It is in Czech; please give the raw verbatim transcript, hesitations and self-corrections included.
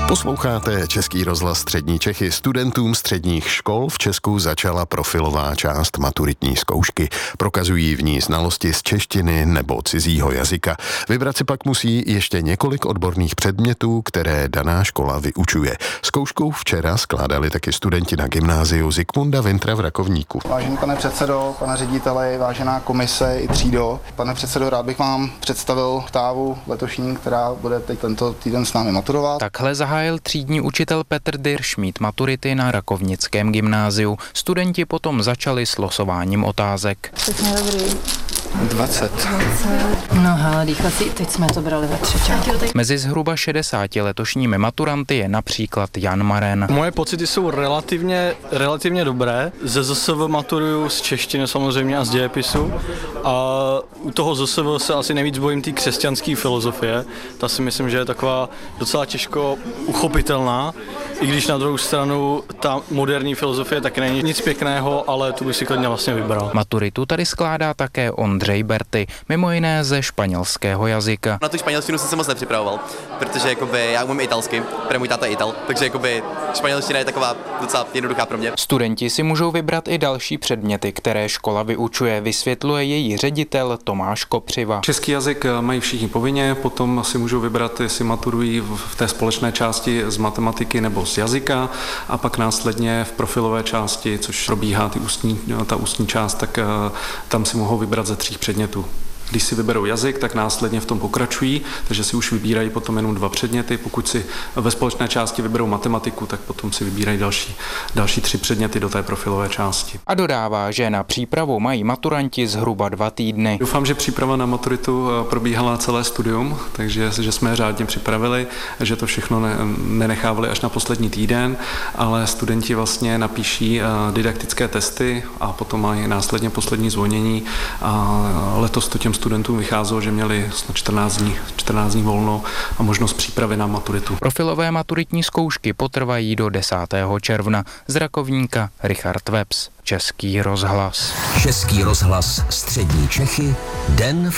Posloucháte Český rozhlas Střední Čechy. Studentům středních škol v Česku začala profilová část maturitní zkoušky. Prokazují v ní znalosti z češtiny nebo cizího jazyka. Vybrat si pak musí ještě několik odborných předmětů, které daná škola vyučuje. Zkoušku včera skládali taky studenti na gymnáziu Zikmunda Wintra v Rakovníku. Vážený pane předsedo, pane řediteli, vážená komise i třído. Pane předsedo, rád bych vám představil oktávu letošní, která bude teď tento týden s námi maturovat. Takhle zahájil třídní učitel Petr Dyrš mít maturity na Rakovnickém gymnáziu. Studenti potom začali s losováním otázek. dvacet. dvacet. No hele, dýchací, teď jsme to brali ve třeťáku. Mezi zhruba šedesáti letošními maturanty je například Jan Maren. Moje pocity jsou relativně, relativně dobré. Ze Z S V maturuju z češtiny samozřejmě a z dějepisu. A u toho Z S V se asi nejvíc bojím té křesťanské filozofie. Ta si myslím, že je taková docela těžko uchopitelná. I když na druhou stranu ta moderní filozofie taky není nic pěkného, ale tu bych si klidně vlastně vybral. Maturitu tady skládá také Ondřej Berty, mimo jiné ze španělského jazyka. Na tu španělštinu jsem se moc nepřipravoval, protože jakoby, já umím italsky, protože můj táta je Ital, takže jakoby, španělština je taková docela jednoduchá pro mě. Studenti si můžou vybrat i další předměty, které škola vyučuje, vysvětluje její ředitel Tomáš Kopřiva. Český jazyk mají všichni povinně, potom si můžou vybrat, jestli maturují v té společné části z matematiky nebo z jazyka, a pak následně v profilové části, což probíhá ty ústní, ta ústní část, tak tam si mohou vybrat ze tří předmětů. Když si vyberou jazyk, tak následně v tom pokračují, takže si už vybírají potom jenom dva předměty. Pokud si ve společné části vyberou matematiku, tak potom si vybírají další, další tři předměty do té profilové části. A dodává, že na přípravu mají maturanti zhruba dva týdny. Doufám, že příprava na maturitu probíhala celé studium, takže že jsme je řádně připravili, že to všechno ne, nenechávali až na poslední týden, ale studenti vlastně napíší didaktické testy a potom mají následně poslední zvonění. A letos to těm studentům vycházelo, že měli čtrnáct dní, čtrnáct dní volno a možnost přípravy na maturitu. Profilové maturitní zkoušky potrvají do desátého června. Z Rakovníka Richard Webs, Český rozhlas. Český rozhlas Střední Čechy, den v